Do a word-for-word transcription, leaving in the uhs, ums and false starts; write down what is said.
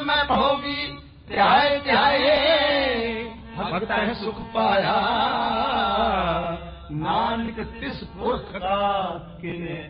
ਮੈਂ ਭੋਗੀ ਧਿਆਏ ਧਿਆਏ ਭਗਤ ਹੈ ਸੁਖ ਪਾਇਆ ਨਾਨਕ ਤਿਸ ਪੁਰਖ ਦਾ ਕਿਨੇ